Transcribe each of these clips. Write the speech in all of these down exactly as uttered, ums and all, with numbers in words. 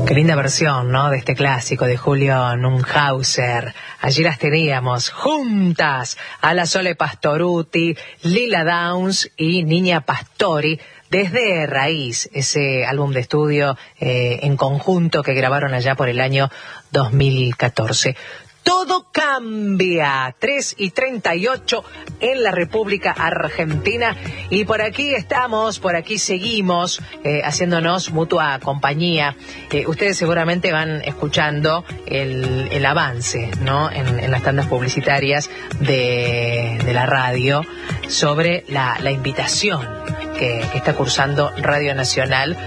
Qué linda versión, ¿no? De este clásico de Julio Nunhauser. Allí las teníamos juntas a la Sole Pastorutti, Lila Downs y Niña Pastori, desde Raíz, ese álbum de estudio eh, en conjunto que grabaron allá por el año dos mil catorce. Todo cambia, tres y treinta y ocho en la República Argentina, y por aquí estamos, por aquí seguimos eh, haciéndonos mutua compañía. Eh, ustedes seguramente van escuchando el, el avance, ¿no? En, en las tandas publicitarias de, de la radio sobre la, la invitación que, que está cursando Radio Nacional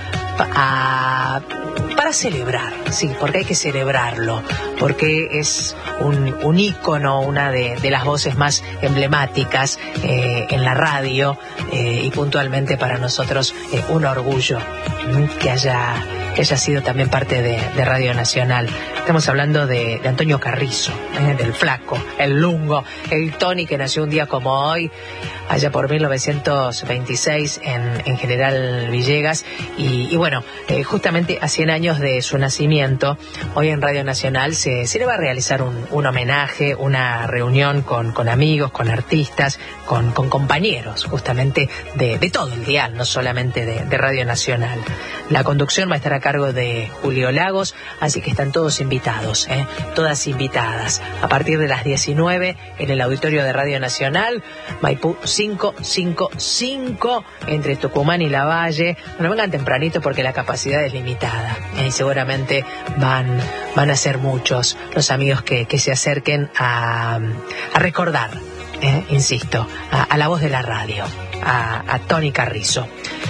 a, para celebrar, sí, porque hay que celebrarlo, porque es un, un ícono, una de, de las voces más emblemáticas eh, en la radio eh, y puntualmente para nosotros eh, un orgullo ¿m? que haya que haya sido también parte de, de Radio Nacional. Estamos hablando de, de Antonio Carrizo, ¿eh? del Flaco, el Lungo, el Tony, que nació un día como hoy, allá por mil novecientos veintiséis en, en General Villegas, y, y bueno, eh, justamente a cien años de su nacimiento, hoy en Radio Nacional se, se le va a realizar un, un homenaje, una reunión con, con amigos, con artistas, con, con compañeros, justamente de, de todo el dial, no solamente de, de Radio Nacional. La conducción va a estar a cargo de Julio Lagos, así que están todos invitados, ¿eh? todas invitadas, a partir de las diecinueve en el auditorio de Radio Nacional, Maipú cinco cinco cinco, entre Tucumán y Lavalle. Bueno, vengan tempranito porque la capacidad es limitada, ¿eh? y seguramente van, van a ser muchos los amigos que, que se acerquen a, a recordar, ¿eh? insisto, a, a la voz de la radio, a, a Tony Carrizo.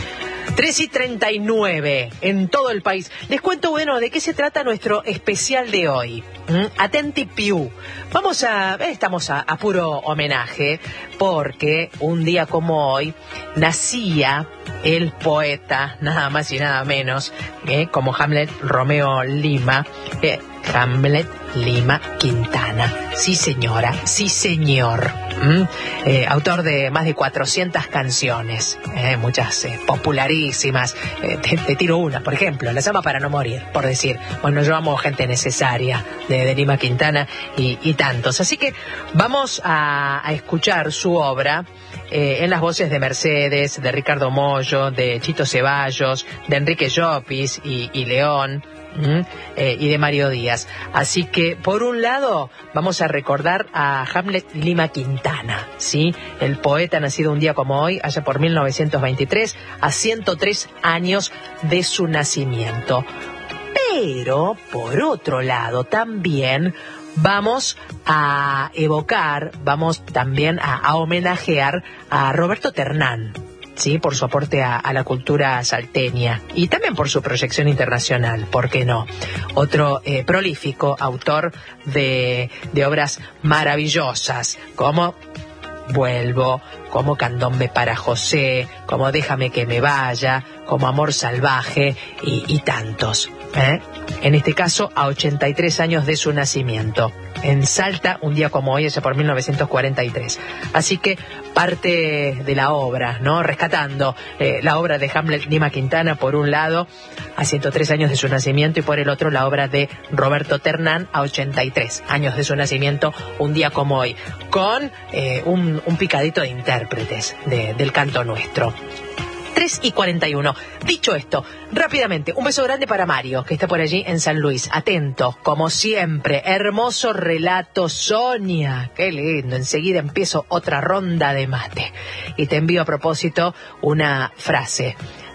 tres y treinta y nueve en todo el país. Les cuento, bueno, de qué se trata nuestro especial de hoy. ¿Mm? Atenti Piu. Vamos a, estamos a, a puro homenaje, porque un día como hoy nacía el poeta, nada más y nada menos, eh, como Hamlet Romeo Lima, eh, Hamlet Lima Quintana. Sí, señora, sí, señor. ¿Mm? Eh, autor de más de cuatrocientas canciones, eh, muchas eh, popularísimas. Eh, te, te tiro una, por ejemplo, La Samba para no morir, por decir. Bueno, yo amo Gente Necesaria, de, de Lima Quintana, y, y tantos. Así que vamos a, a escuchar su obra eh, en las voces de Mercedes, de Ricardo Mollo, de Chito Ceballos, de Enrique Llopis y, y León. ¿Mm? Eh, y de Mario Díaz. Así que, por un lado, vamos a recordar a Hamlet Lima Quintana, ¿sí? El poeta nacido un día como hoy, allá por mil novecientos veintitrés, a ciento tres años de su nacimiento. Pero, por otro lado, también vamos a evocar, vamos también a, a homenajear a Roberto Ternán, sí, por su aporte a, a la cultura salteña y también por su proyección internacional, ¿por qué no? Otro eh, prolífico autor de, de obras maravillosas, como Vuelvo, como Candombe para José, como Déjame que me vaya, como Amor salvaje y, y tantos. ¿eh? En este caso, a ochenta y tres años de su nacimiento. En Salta, un día como hoy, allá por mil novecientos cuarenta y tres. Así que parte de la obra, ¿no? Rescatando eh, la obra de Hamlet Lima Quintana, por un lado, a ciento tres años de su nacimiento, y por el otro, la obra de Roberto Ternán, a ochenta y tres años de su nacimiento, un día como hoy, con eh, un, un picadito de intérpretes de, del canto nuestro. tres y cuarenta y uno. Dicho esto, rápidamente, un beso grande para Mario, que está por allí en San Luis. Atento, como siempre. Hermoso relato, Sonia. Qué lindo. Enseguida empiezo otra ronda de mate. Y te envío a propósito una frase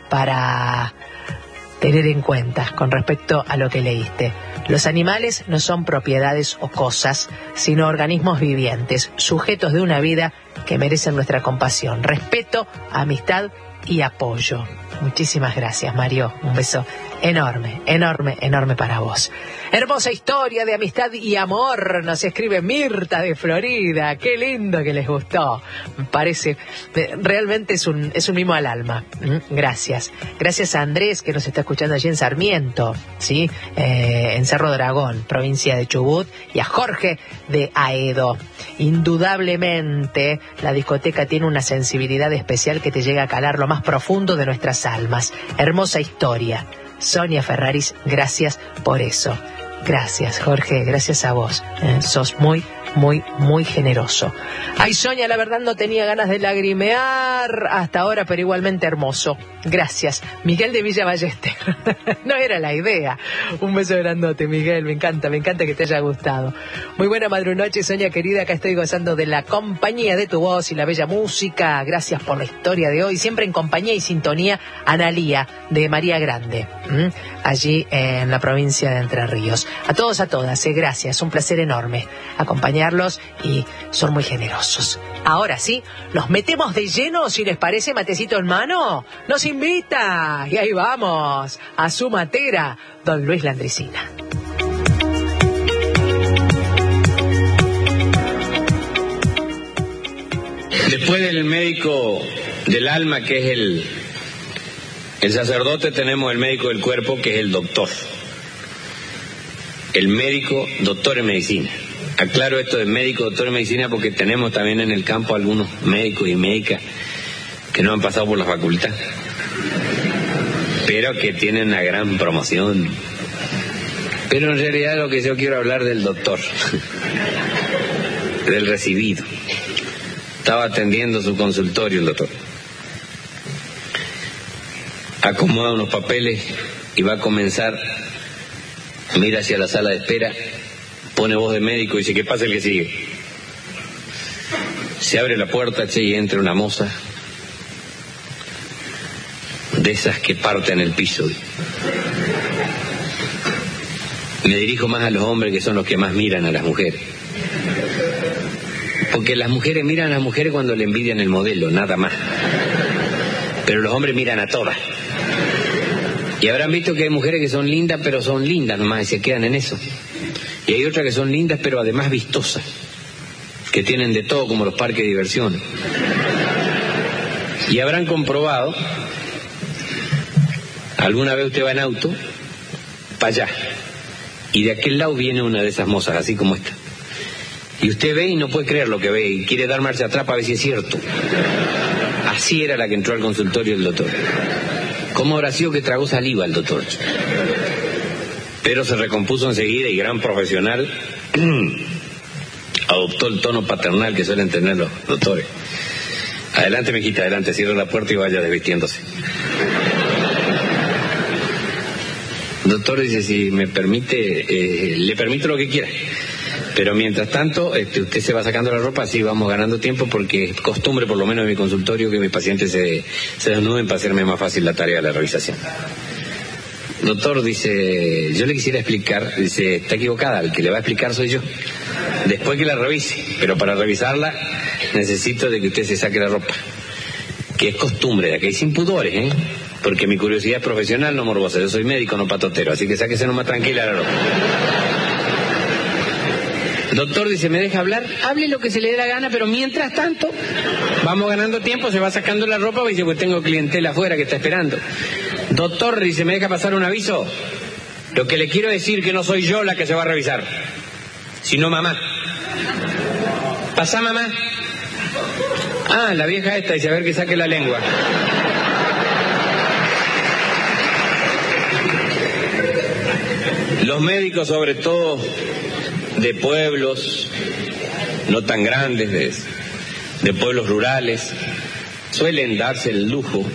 para tener en cuenta con respecto a lo que leíste. Los animales no son propiedades o cosas, sino organismos vivientes, sujetos de una vida que merecen nuestra compasión, respeto, amistad y apoyo. Muchísimas gracias, Mario. Un beso enorme, enorme, enorme para vos. Hermosa historia de amistad y amor, nos escribe Mirta de Florida. Qué lindo que les gustó. Me parece, realmente es un, es un mimo al alma. Gracias. Gracias a Andrés, que nos está escuchando allí en Sarmiento, ¿sí? Eh, en Cerro Dragón, provincia de Chubut, y a Jorge de Aedo. Indudablemente, la discoteca tiene una sensibilidad especial que te llega a calar lo más profundo de nuestras almas. Hermosa historia. Sonia Ferraris, gracias por eso. Gracias, Jorge, gracias a vos. Eh, sos muy, muy, muy generoso. Ay, Sonia, la verdad no tenía ganas de lagrimear hasta ahora, pero igualmente hermoso. Gracias. Miguel de Villa Ballester. No era la idea. Un beso grandote, Miguel. Me encanta, me encanta que te haya gustado. Muy buena madrunoche, Sonia querida. Acá estoy gozando de la compañía de tu voz y la bella música. Gracias por la historia de hoy. Siempre en compañía y sintonía, Analía, de María Grande, ¿m? allí en la provincia de Entre Ríos. A todos, a todas, eh, gracias. Un placer enorme acompañarlos y son muy generosos. Ahora sí, nos metemos de lleno, si les parece, matecito en mano. Nos invita, y ahí vamos, a su matera, don Luis Landricina. Después del médico del alma, que es el, el sacerdote, tenemos el médico del cuerpo, que es el doctor. El médico, doctor en medicina. Aclaro esto de médico, doctor en medicina, porque tenemos también en el campo algunos médicos y médicas que no han pasado por la facultad, pero que tienen una gran promoción. Pero en realidad lo que yo quiero hablar del doctor, del recibido. Estaba atendiendo su consultorio el doctor. Acomoda unos papeles y va a comenzar. Mira hacia la sala de espera, pone voz de médico y dice: ¿qué pasa el que sigue? Se abre la puerta, che, y entra una moza de esas que parten el piso. Me dirijo más a los hombres, que son los que más miran a las mujeres. Porque las mujeres miran a las mujeres cuando le envidian el modelo, nada más. Pero los hombres miran a todas. Y habrán visto que hay mujeres que son lindas, pero son lindas nomás, y se quedan en eso. Y hay otras que son lindas, pero además vistosas, que tienen de todo, como los parques de diversión. Y habrán comprobado, alguna vez usted va en auto, para allá, y de aquel lado viene una de esas mozas, así como esta. Y usted ve y no puede creer lo que ve, y quiere dar marcha atrás para ver si es cierto. Así era la que entró al consultorio del doctor. ¿Cómo habrá sido que tragó saliva el doctor? Pero se recompuso enseguida y, gran profesional, adoptó el tono paternal que suelen tener los doctores. Adelante, mijita, adelante, cierre la puerta y vaya desvistiéndose. Doctor dice: si me permite, eh, le permito lo que quiera. Pero mientras tanto, este, usted se va sacando la ropa, así vamos ganando tiempo, porque es costumbre, por lo menos en mi consultorio, que mis pacientes se, se desnuden para hacerme más fácil la tarea de la revisación. Doctor, dice, yo le quisiera explicar, dice, está equivocada, el que le va a explicar soy yo, después que la revise, pero para revisarla necesito de que usted se saque la ropa, que es costumbre de acá, y sin pudores, ¿eh? Porque mi curiosidad es profesional, no morbosa, yo soy médico, no patotero, así que sáquese nomás tranquila la ropa. Doctor, dice, ¿me deja hablar? Hable lo que se le dé la gana, pero mientras tanto, vamos ganando tiempo, se va sacando la ropa, y dice, pues tengo clientela afuera que está esperando. Doctor, dice, ¿me deja pasar un aviso? Lo que le quiero decir que no soy yo la que se va a revisar, sino mamá. Pasá, mamá. Ah, la vieja esta, dice, a ver que saque la lengua. Los médicos, sobre todo de pueblos no tan grandes, de, de pueblos rurales, suelen darse el lujo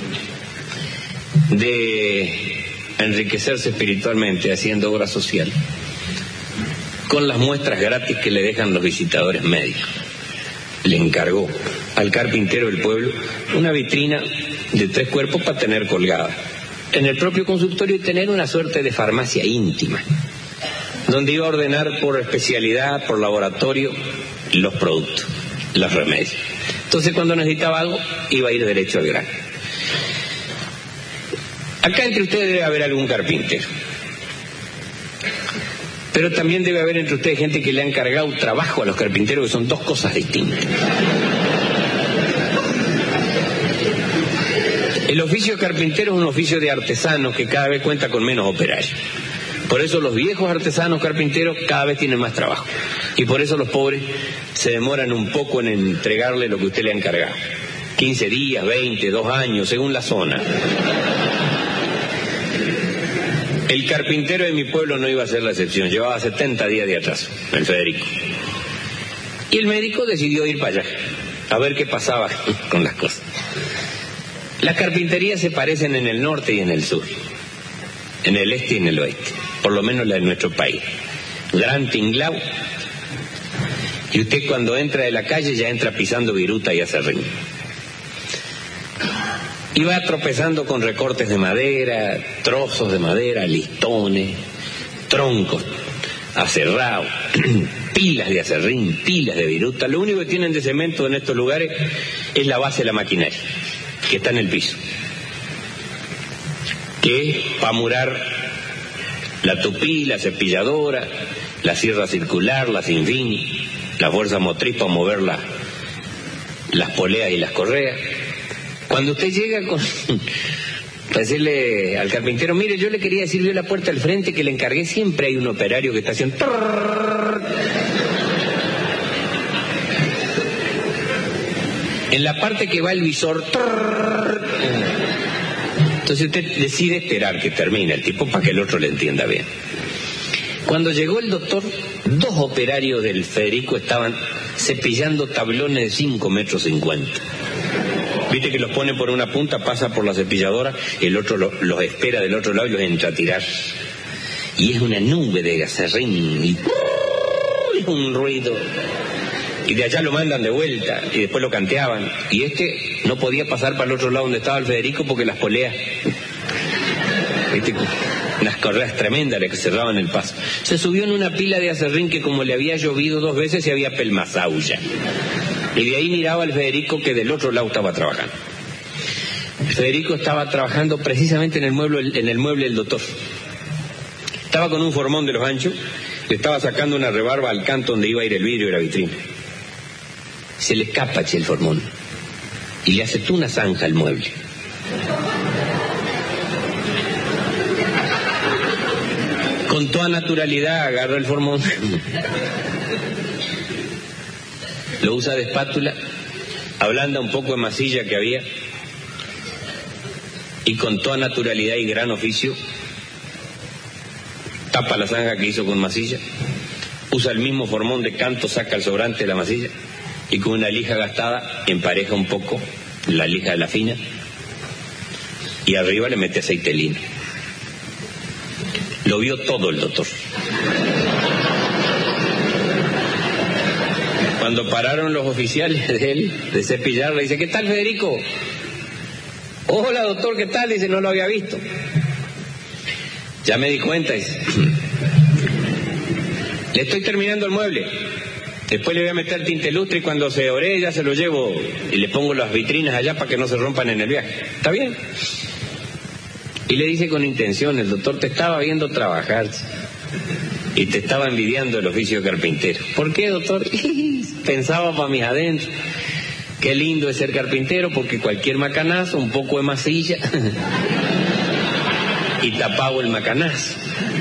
de enriquecerse espiritualmente haciendo obra social con las muestras gratis que le dejan los visitadores médicos. Le encargó al carpintero del pueblo una vitrina de tres cuerpos para tener colgada en el propio consultorio y tener una suerte de farmacia íntima, donde iba a ordenar por especialidad, por laboratorio, los productos, los remedios. Entonces, cuando necesitaba algo, iba a ir derecho al grano. Acá entre ustedes debe haber algún carpintero, pero también debe haber entre ustedes gente que le han cargado trabajo a los carpinteros, que son dos cosas distintas. El oficio de carpintero es un oficio de artesanos que cada vez cuenta con menos operarios. Por eso los viejos artesanos carpinteros cada vez tienen más trabajo. Y por eso los pobres se demoran un poco en entregarle lo que usted le ha encargado. quince días, veinte, dos años, según la zona. El carpintero de mi pueblo no iba a ser la excepción, llevaba setenta días de atraso, el Federico. Y el médico decidió ir para allá, a ver qué pasaba con las cosas. Las carpinterías se parecen en el norte y en el sur, en el este y en el oeste, por lo menos la de nuestro país. Gran tinglao, y usted cuando entra de la calle ya entra pisando viruta y acerrín. Y va tropezando con recortes de madera, trozos de madera, listones, troncos aserrados, pilas de acerrín, pilas de viruta. Lo único que tienen de cemento en estos lugares es la base de la maquinaria, que está en el piso, que es para murar la tupí, la cepilladora, la sierra circular, la sinfín, la fuerza motriz para mover la, las poleas y las correas. Cuando usted llega con para decirle al carpintero, mire, yo le quería decir yo la puerta al frente que le encargué, siempre hay un operario que está haciendo en la parte que va el visor. Entonces usted decide esperar que termine el tipo para que el otro le entienda bien. Cuando llegó el doctor, dos operarios del Federico estaban cepillando tablones de cinco metros cincuenta. Viste que los pone por una punta, pasa por la cepilladora, el otro lo, los espera del otro lado y los entra a tirar. Y es una nube de acerrín y es un ruido. Y de allá lo mandan de vuelta y después lo canteaban. Y este no podía pasar para el otro lado donde estaba el Federico porque las poleas, ¿viste? Unas correas tremendas le cerraban el paso. Se subió en una pila de acerrín que como le había llovido dos veces se había pelmazado ya. Y de ahí miraba al Federico que del otro lado estaba trabajando. El Federico estaba trabajando precisamente en el mueble, en el mueble del doctor. Estaba con un formón de los anchos, le estaba sacando una rebarba al canto donde iba a ir el vidrio y la vitrina. Se le escapa, che, el formón, y le hace tú una zanja al mueble. Con toda naturalidad agarra el formón, lo usa de espátula, ablanda un poco de masilla que había, y con toda naturalidad y gran oficio tapa la zanja que hizo con masilla, usa el mismo formón de canto, saca el sobrante de la masilla y con una lija gastada empareja un poco la lija de la fina y arriba le mete aceite lino. Lo vio todo el doctor. Cuando pararon los oficiales de él de cepillarle, dice, ¿qué tal, Federico? Hola, doctor, ¿qué tal? Dice, no lo había visto. Ya me di cuenta, dice. Le estoy terminando el mueble. Después le voy a meter tinte lustre y cuando se ore ya se lo llevo y le pongo las vitrinas allá para que no se rompan en el viaje. ¿Está bien? Y le dice con intención, el doctor te estaba viendo trabajar y te estaba envidiando el oficio de carpintero. ¿Por qué, doctor? Pensaba para mis adentros. Qué lindo es ser carpintero porque cualquier macanazo, un poco de masilla y tapado el macanazo.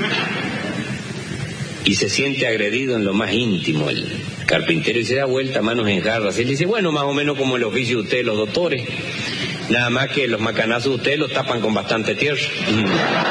Y se siente agredido en lo más íntimo el carpintero y se da vuelta manos en jarras. Y él dice, bueno, más o menos como el oficio de ustedes los doctores, nada más que los macanazos ustedes los tapan con bastante tierra.